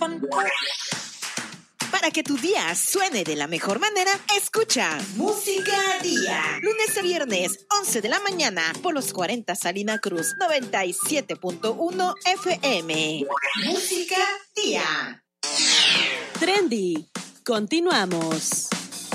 Para que tu día suene de la mejor manera, escucha Música Día. Lunes a viernes, 11 de la mañana, por los 40 Salina Cruz, 97.1 FM. Música Día. Trendy. Continuamos.